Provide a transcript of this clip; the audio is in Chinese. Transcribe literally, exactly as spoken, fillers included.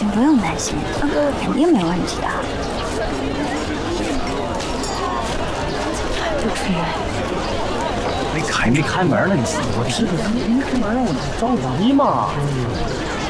心，不用担心，肯定没问题的。不出门。 没开没开门呢，你我这个没开门，我着急嘛。